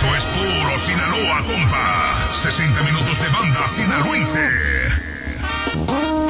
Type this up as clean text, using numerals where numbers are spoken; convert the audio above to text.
Esto es puro Sinaloa, compa. 60 minutos de banda sinaloense.